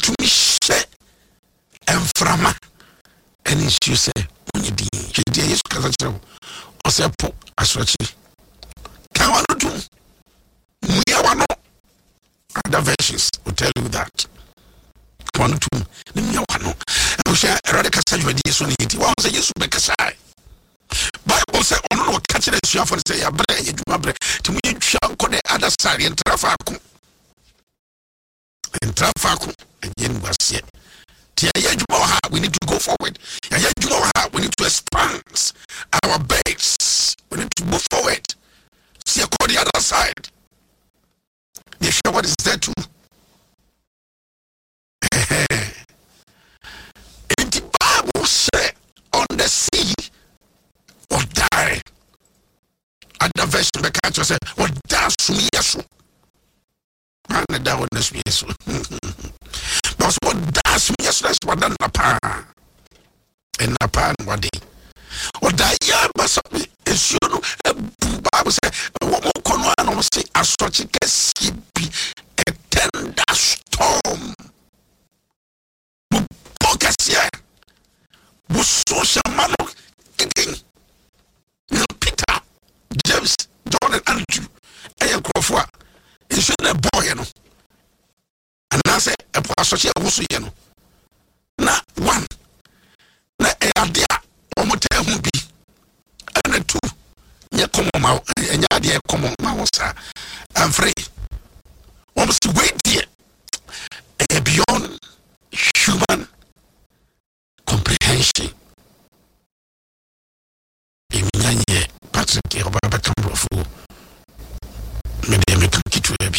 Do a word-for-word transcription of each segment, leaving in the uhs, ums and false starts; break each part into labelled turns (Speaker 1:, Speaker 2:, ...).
Speaker 1: to me share and frama and you say when you did Jesus Kazachero or say po aswachi kawano do muyawano. Other versions will tell you that kawano do muyawano and share radical surgery this one it was a use to make a side Bible say ono no catch the issue for say ya bre edwuma bre ti mu yetwa ko the other side en trafako en trafako again was here we need to go forward. We need to expand our base. We need to move forward. See on the other side. You sure what is there too? In the Bible say on the sea or die. At the verse the catcher say or die sumi yesu. Man that one is yesu. That's what that's me yesterday. What done Napa and Napa and what day? What that year, but is you know, Bible say, what more can one say? A such a skippy, a tender storm. Bogasia, Busosha Mano, Peter, James, John, and Andrew, and Crawford. It's a boy, you know. And I say, a pastor was you know. Na one, na a idea, or motel will be, and a two, ya come on, and ya dear come on, Mausa, I'm free. One must wait here, a beyond human comprehension. Imanye, Patrick, or Baba Cambrofo, Medium Kitu Baby.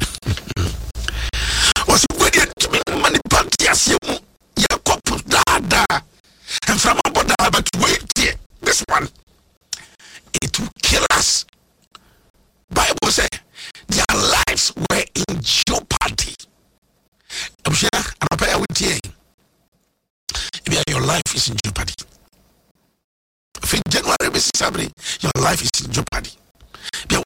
Speaker 1: Was waiting to me money parties, you couple dada, and from about that, but wait here, this one, it will kill us. Bible say their lives were in jeopardy. I'm sure, and I'll pay with you. If your life is in jeopardy, if in January, your life is in jeopardy.